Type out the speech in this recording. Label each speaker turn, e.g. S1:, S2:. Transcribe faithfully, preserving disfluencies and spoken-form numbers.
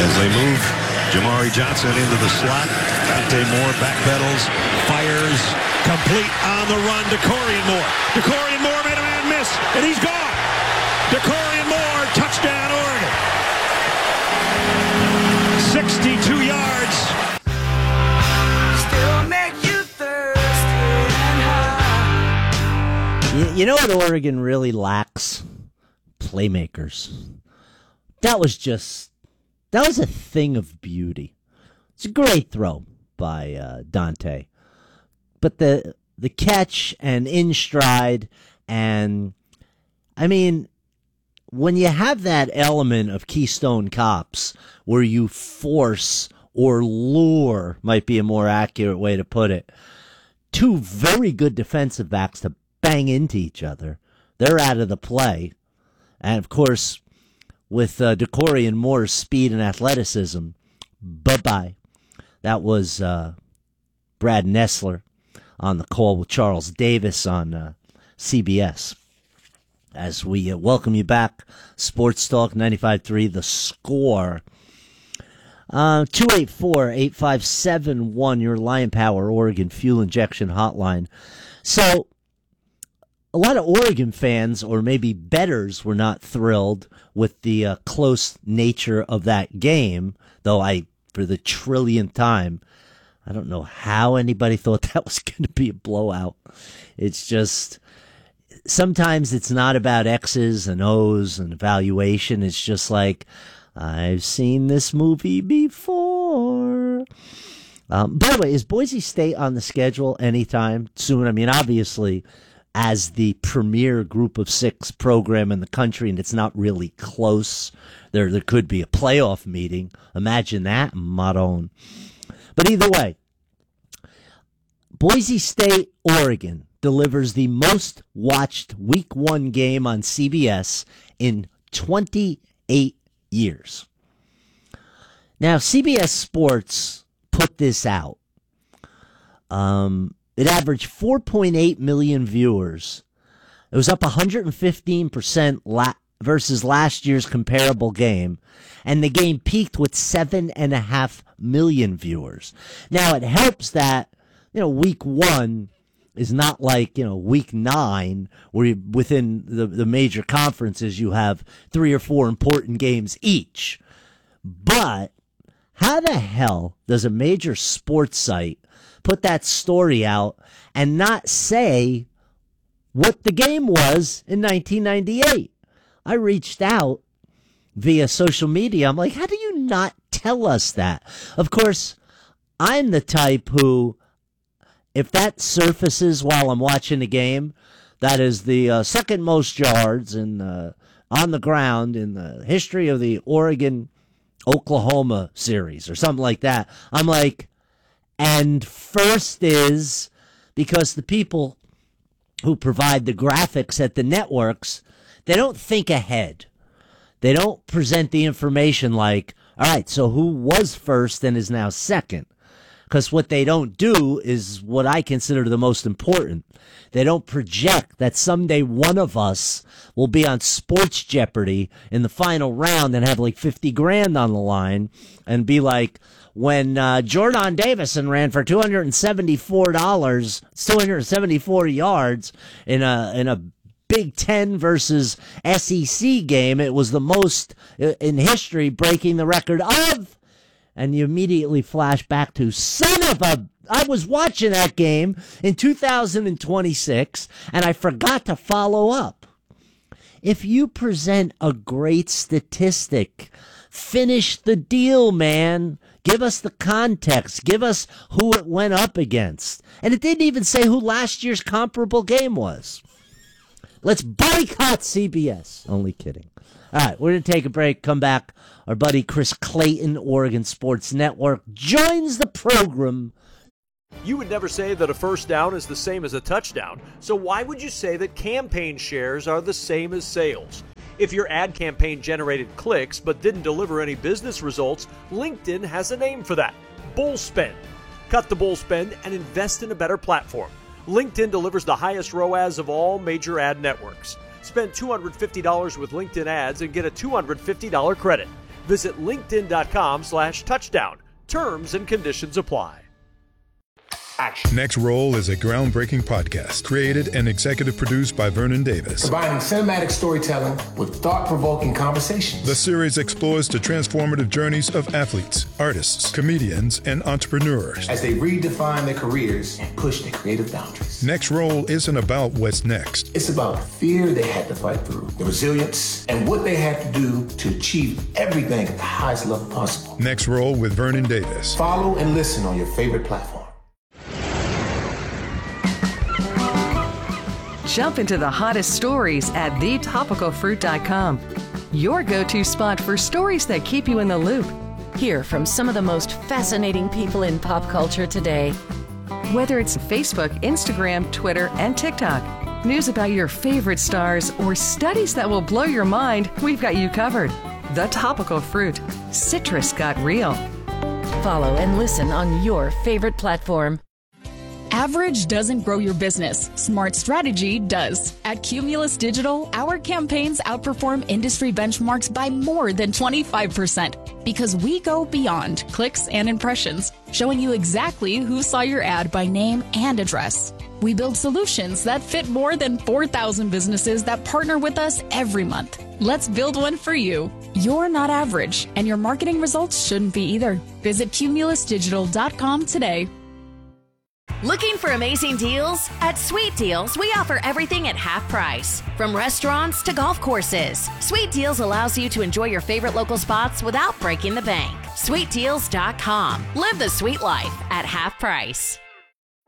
S1: as they move Jamari Johnson into the slot. Dante Moore backpedals, fires, complete on the run to Corian Moore. DeCorian Moore made a man miss, and he's gone. DeCorian Moore, touchdown Oregon. sixty-two yards.
S2: Still make you thirsty and high.
S3: You, you know what Oregon really lacks? Playmakers. That was just, that was a thing of beauty. It's a great throw by uh, Dante. But the the catch and in stride, and I mean, when you have that element of Keystone Cops where you force or lure, might be a more accurate way to put it, two very good defensive backs to bang into each other, they're out of the play. And of course, with uh, DeCorian Moore's speed and athleticism, bye-bye. That was uh, Brad Nessler on the call with Charles Davis on uh, C B S. As we uh, welcome you back, Sports Talk ninety-five point three, The Score. Uh, two eight four, eight five seven one, your Lion Power Oregon Fuel Injection Hotline. So, a lot of Oregon fans, or maybe bettors, were not thrilled with the uh, close nature of that game, though I, for the trillionth time, I don't know how anybody thought that was going to be a blowout. It's just, sometimes it's not about X's and O's and evaluation. It's just like, I've seen this movie before. Um, by the way, is Boise State on the schedule anytime soon? I mean, obviously, as the premier group of six program in the country, and it's not really close. There, there could be a playoff meeting. Imagine that, Maroon. But either way, Boise State, Oregon delivers the most watched week one game on C B S in twenty-eight years. Now, C B S Sports put this out. Um, it averaged four point eight million viewers. It was up one hundred fifteen percent la- versus last year's comparable game. And the game peaked with seven point five million viewers. Now, it helps that, you know, week one is not like, you know, week nine, where you, within the, the major conferences you have three or four important games each. But how the hell does a major sports site put that story out and not say what the game was in nineteen ninety-eight? I reached out via social media. I'm like, how do you not tell us that? Of course, I'm the type who, if that surfaces while I'm watching the game, that is the uh, second most yards in uh, on the ground in the history of the Oregon-Oklahoma series or something like that. I'm like, and first is because the people who provide the graphics at the networks, they don't think ahead. They don't present the information like, all right, so who was first and is now second? Because what they don't do is what I consider the most important. They don't project that someday one of us will be on Sports Jeopardy in the final round and have like fifty grand on the line and be like, when uh, Jordan Davison ran for two hundred seventy-four dollars, two hundred seventy-four yards in a in a Big Ten versus S E C game, it was the most in history, breaking the record of. And you immediately flash back to, son of a, I was watching that game in two thousand twenty-six, and I forgot to follow up. If you present a great statistic, finish the deal, man. Give us the context. Give us who it went up against. And it didn't even say who last year's comparable game was. Let's boycott C B S. Only kidding. All right, we're going to take a break, come back. Our buddy Chris Clayton, Oregon Sports Network, joins the program.
S4: You would never say that a first down is the same as a touchdown, so why would you say that campaign shares are the same as sales? If your ad campaign generated clicks but didn't deliver any business results, LinkedIn has a name for that: bull spend. Cut the bull spend and invest in a better platform. LinkedIn delivers the highest R O A S of all major ad networks. Spend two hundred fifty dollars with LinkedIn ads and get a two hundred fifty dollars credit. Visit linkedin.com slash touchdown. Terms and conditions apply.
S5: Action. Next Roll is a groundbreaking podcast created and executive produced by Vernon Davis.
S6: Combining cinematic storytelling with thought-provoking conversations.
S5: The series explores the transformative journeys of athletes, artists, comedians, and entrepreneurs
S6: as they redefine their careers and push their creative boundaries.
S5: Next Roll isn't about what's next.
S6: It's about the fear they had to fight through, the resilience, and what they had to do to achieve everything at the highest level possible.
S5: Next Roll with Vernon Davis.
S6: Follow and listen on your favorite platform.
S7: Jump into the hottest stories at the topical fruit dot com. Your go-to spot for stories that keep you in the loop.
S8: Hear from some of the most fascinating people in pop culture today.
S7: Whether it's Facebook, Instagram, Twitter, and TikTok, news about your favorite stars, or studies that will blow your mind, we've got you covered. The Topical Fruit. Citrus got real.
S8: Follow and listen on your favorite platform.
S9: Average doesn't grow your business. Smart strategy does. At Cumulus Digital, our campaigns outperform industry benchmarks by more than twenty-five percent because we go beyond clicks and impressions, showing you exactly who saw your ad by name and address. We build solutions that fit more than four thousand businesses that partner with us every month. Let's build one for you. You're not average, and your marketing results shouldn't be either. Visit cumulus digital dot com today.
S10: Looking for amazing deals? At Sweet Deals, we offer everything at half price. From restaurants to golf courses, Sweet Deals allows you to enjoy your favorite local spots without breaking the bank. sweet deals dot com. Live the sweet life at half price.